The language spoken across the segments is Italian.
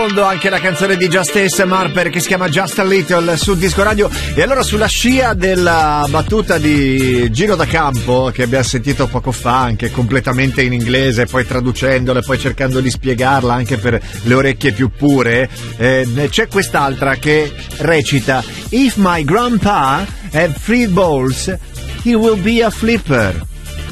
Anche la canzone di Just ASMR che si chiama Just a Little su Disco Radio. E allora, sulla scia della battuta di Gino D'Acampo che abbiamo sentito poco fa, anche completamente in inglese, poi traducendola e poi cercando di spiegarla anche per le orecchie più pure, c'è quest'altra che recita: If my grandpa had 3 balls, he will be a flipper.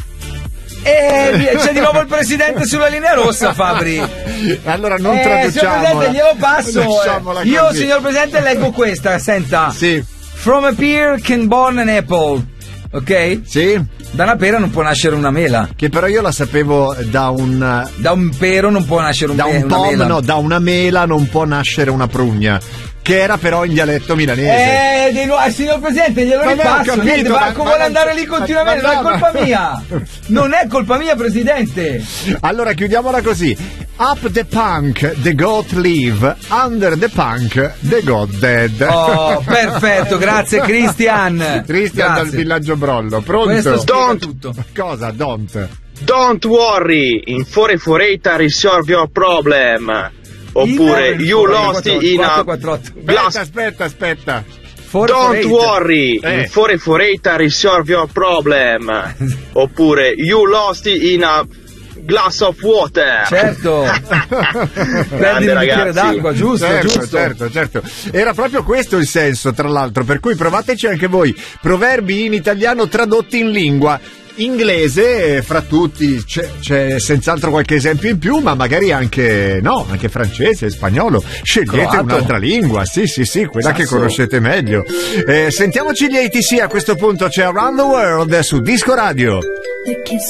E c'è di nuovo il presidente sulla linea rossa, Fabri. Allora non traduciamola. Signor Presidente, glielo passo. Io, così. Signor Presidente, leggo questa, senta. Sì. From a pear can born an apple. Ok? Sì. Da una pera non può nascere una mela. Che però io la sapevo da un pero non può nascere una mela. No, da una mela non può nascere una prugna. Che era però in dialetto milanese. Signor Presidente, glielo ripasso. Niente, Marco vuole andare lì continuamente. Non è colpa mia. Non è colpa mia, Presidente. Allora chiudiamola così. Up the punk, the goat live. Under the punk, the goat dead. Oh, perfetto, grazie Christian. Christian dal villaggio Brollo. Pronto? Tutto. Cosa? Don't worry, in 448 resolve your problem. Oppure you lost in a glass. Aspetta. Don't worry, in 448 resolve your problem. Oppure you lost in a glass of water. Certo. Prendi un bicchiere d'acqua, giusto. Certo. Era proprio questo il senso, tra l'altro, per cui provateci anche voi. Proverbi in italiano tradotti in lingua inglese, fra tutti c'è senz'altro qualche esempio in più, ma magari anche francese, spagnolo. Scegliete croato. Un'altra lingua, sì, quella che conoscete meglio. Sentiamoci gli ATC a questo punto, c'è Around the World su Disco Radio.